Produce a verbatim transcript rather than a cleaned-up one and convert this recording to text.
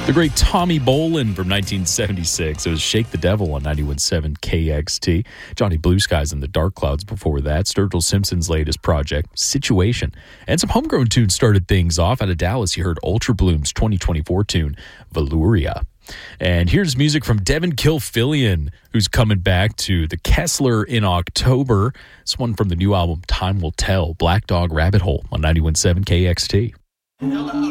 The great Tommy Bolin from nineteen seventy-six. It was Shake the Devil on ninety-one point seven K X T. Johnny Blue Skies and the Dark Clouds before that. Sturgill Simpson's latest project, Situation. And some homegrown tunes started things off. Out of Dallas, you heard Ultra Bloom's twenty twenty-four tune, Valuria. And here's music from Devin Kilfillian, who's coming back to the Kessler in October. This one from the new album, Time Will Tell, Black Dog Rabbit Hole on ninety-one point seven K X T.